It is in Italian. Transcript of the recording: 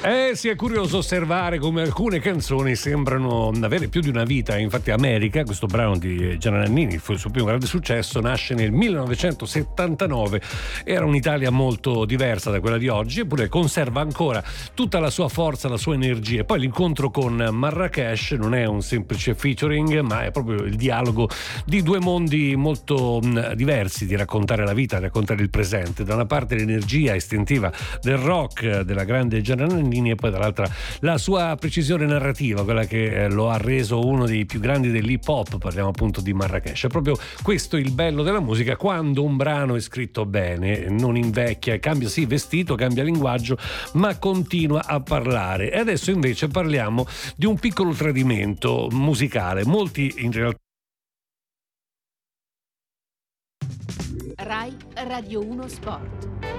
Si è curioso osservare come alcune canzoni sembrano avere più di una vita. Infatti America, questo brano di Gianna Nannini, fu il suo primo grande successo, nasce nel 1979. Era un'Italia molto diversa da quella di oggi, eppure conserva ancora tutta la sua forza, la sua energia. E poi l'incontro con Marracash non è un semplice featuring, ma è proprio il dialogo di due mondi molto diversi di raccontare la vita, di raccontare il presente. Da una parte l'energia istintiva del rock della grande Gianna Nannini, e poi dall'altra la sua precisione narrativa, quella che lo ha reso uno dei più grandi dell'hip hop. Parliamo appunto di Marracash. È proprio questo il bello della musica, quando un brano è scritto bene, non invecchia, cambia sì vestito, cambia linguaggio, ma continua a parlare. E adesso invece parliamo di un piccolo tradimento musicale. Molti in realtà. Rai Radio 1 Sport.